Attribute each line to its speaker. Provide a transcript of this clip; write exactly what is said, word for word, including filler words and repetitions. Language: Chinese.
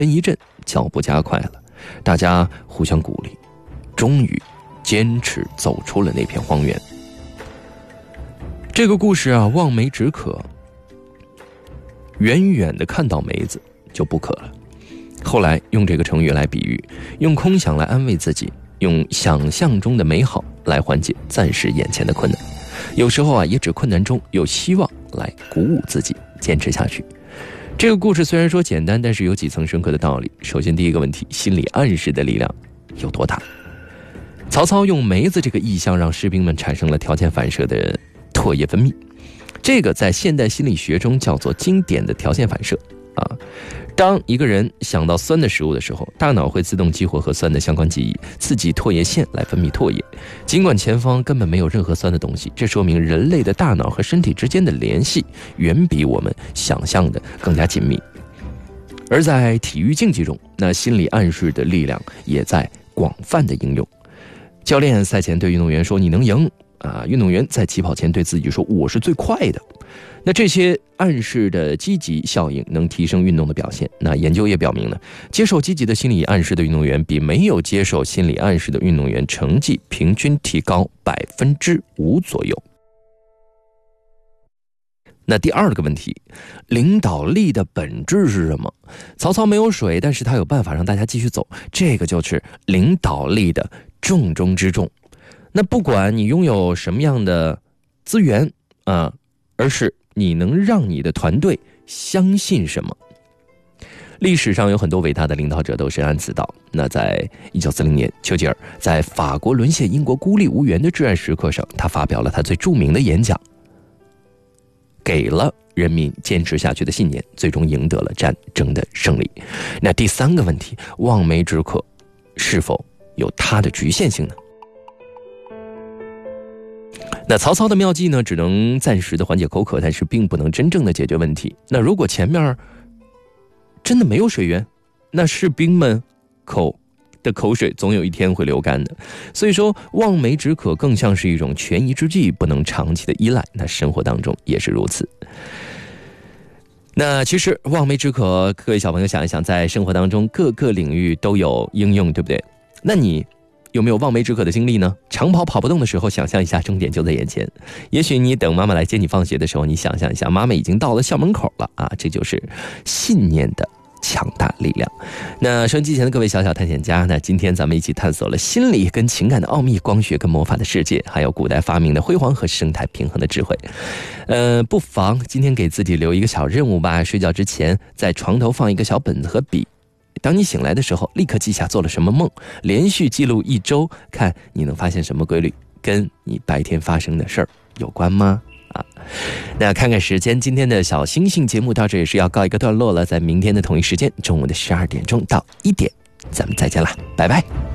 Speaker 1: 一阵，脚步加快了，大家互相鼓励，终于坚持走出了那片荒原。这个故事啊，望梅止渴，远远的看到梅子就不渴了。后来用这个成语来比喻，用空想来安慰自己，用想象中的美好来缓解暂时眼前的困难。有时候啊，也指困难中有希望来鼓舞自己坚持下去。这个故事虽然说简单，但是有几层深刻的道理。首先第一个问题，心理暗示的力量有多大？曹操用梅子这个意象让士兵们产生了条件反射的唾液分泌，这个在现代心理学中叫做经典的条件反射啊。当一个人想到酸的食物的时候，大脑会自动激活和酸的相关记忆，刺激唾液腺来分泌唾液。尽管前方根本没有任何酸的东西，这说明人类的大脑和身体之间的联系远比我们想象的更加紧密。而在体育竞技中，那心理暗示的力量也在广泛的应用。教练赛前对运动员说你能赢啊，运动员在起跑前对自己说我是最快的。那这些暗示的积极效应能提升运动的表现。那研究也表明呢，接受积极的心理暗示的运动员比没有接受心理暗示的运动员成绩平均提高百分之五左右。那第二个问题，领导力的本质是什么？曹操没有水，但是他有办法让大家继续走，这个就是领导力的重中之重。那不管你拥有什么样的资源啊，而是你能让你的团队相信什么。历史上有很多伟大的领导者都深谙此道。那在一九四零年，丘吉尔在法国沦陷英国孤立无援的至暗时刻上，他发表了他最著名的演讲，给了人民坚持下去的信念，最终赢得了战争的胜利。那第三个问题，望梅止渴是否有它的局限性呢？那曹操的妙计呢，只能暂时的缓解口渴，但是并不能真正的解决问题。那如果前面真的没有水源，那士兵们口的口水总有一天会流干的。所以说望梅止渴更像是一种权宜之计，不能长期的依赖。那生活当中也是如此。那其实望梅止渴，各位小朋友想一想，在生活当中各个领域都有应用，对不对？那你有没有望梅止渴的经历呢？长跑跑不动的时候，想象一下终点就在眼前。也许你等妈妈来接你放学的时候，你想象一下妈妈已经到了校门口了啊！这就是信念的强大力量。那收音机前的各位小小探险家，那今天咱们一起探索了心理跟情感的奥秘，光学跟魔法的世界，还有古代发明的辉煌和生态平衡的智慧。呃，不妨今天给自己留一个小任务吧，睡觉之前在床头放一个小本子和笔。当你醒来的时候，立刻记下做了什么梦，连续记录一周，看你能发现什么规律，跟你白天发生的事儿有关吗？啊，那看看时间，今天的小星星节目到这也是要告一个段落了，在明天的同一时间，中午的十二点钟到一点，咱们再见啦，拜拜。